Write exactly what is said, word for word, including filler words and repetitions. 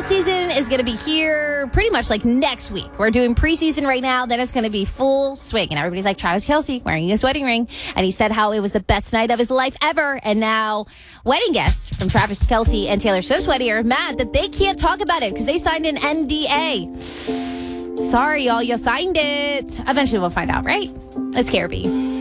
Football season is going to be here pretty much like next week. We're doing preseason right now. Then it's going to be full swing. And everybody's like, Travis Kelce wearing his wedding ring. And he said how it was the best night of his life ever. And now wedding guests from Travis Kelce and Taylor Swift's wedding are mad that they can't talk about it because they signed an N D A. Sorry, y'all, you signed it. Eventually we'll find out, right? It's K R B.